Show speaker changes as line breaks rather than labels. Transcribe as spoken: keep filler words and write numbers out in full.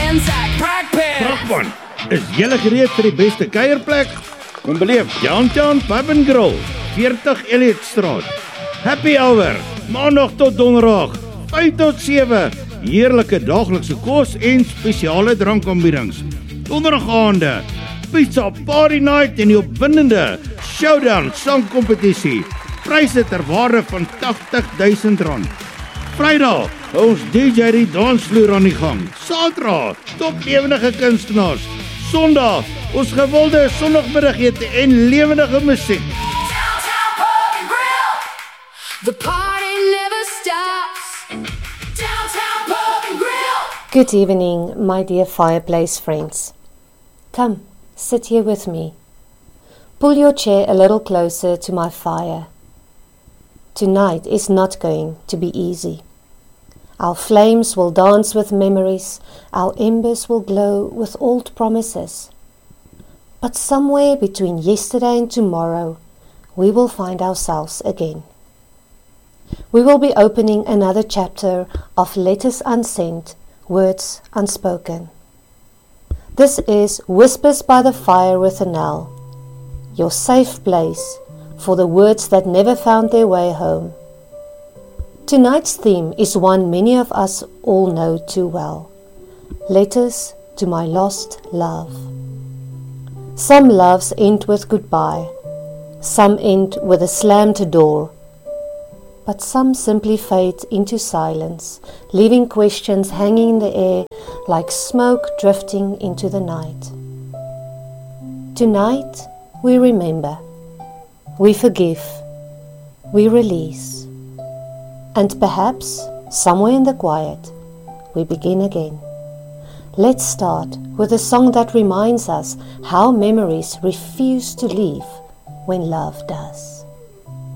inside crack pit.
Kragman, is julle gereed vir die beste kuierplek? Kom beleef Downtown Pub and Grill, veertig Elliottstraat. Happy hour, maandag tot donderdag, vyf tot sewe. Heerlike daaglikse kos en spesiale drankaanbiedings. Donderdag aande, pizza party night en die opwindende showdown sangkompetisie. Pryse ter waarde van tagtig duisend rand. Vrydag, ons D J die dansvloer aan die gang. Saterdag, top lewendige kunstenaars. Sondag, ons gewilde sondagmiddagete en lewendige musiek.
Downtown Pub and Grill. The party never stops. Downtown Pub and Grill.
Good evening, my dear fireplace friends. Come, sit here with me. Pull your chair a little closer to my fire. Tonight is not going to be easy. Our flames will dance with memories, our embers will glow with old promises. But somewhere between yesterday and tomorrow, we will find ourselves again. We will be opening another chapter of letters unsent, words unspoken. This is Whispers by the Fire with Annelle, your safe place for the words that never found their way home. Tonight's theme is one many of us all know too well. Letters to my lost love. Some loves end with goodbye, some end with a slammed door, but some simply fade into silence, leaving questions hanging in the air like smoke drifting into the night. Tonight we remember, we forgive, we release, and perhaps somewhere in the quiet we begin again. Let's start with a song that reminds us how memories refuse to leave when love does.